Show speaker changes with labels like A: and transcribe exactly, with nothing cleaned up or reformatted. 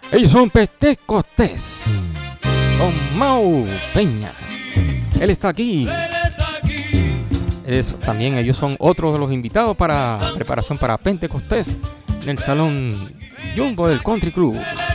A: Ellos son Pentecostés con Mau Peña. Él está aquí. Es, también ellos son otros de los invitados para preparación para Pentecostés en el Salón Jumbo del Country Club.